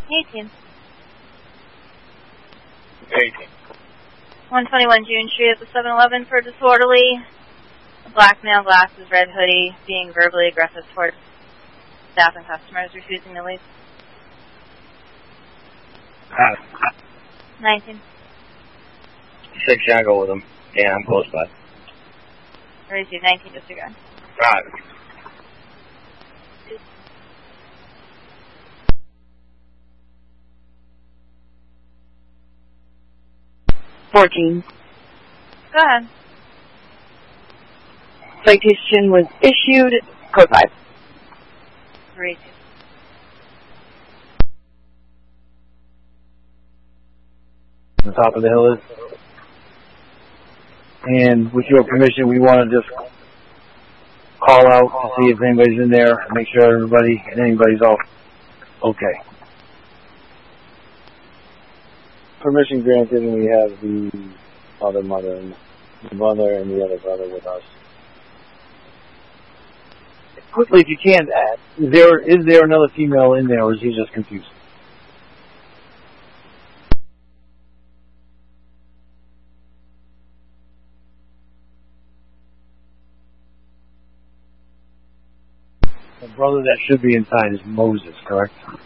18. 18. 121 June Street at the 7-Eleven for disorderly. Black male, glasses, red hoodie, being verbally aggressive towards staff and customers, refusing to leave. 19. 6, yeah, I'll go with him. Yeah, I'm close by. Where is you? 19, disregard. 5. 14. Go ahead. Citation was issued. Code 5. 3. On the top of the hill is. And with your permission, we want to just call out to see if anybody's in there, make sure anybody's all okay. Permission granted, and we have the other mother and the other brother with us. Quickly, if you can, is there another female in there, or is he just confused? The brother that should be inside is Moses, correct?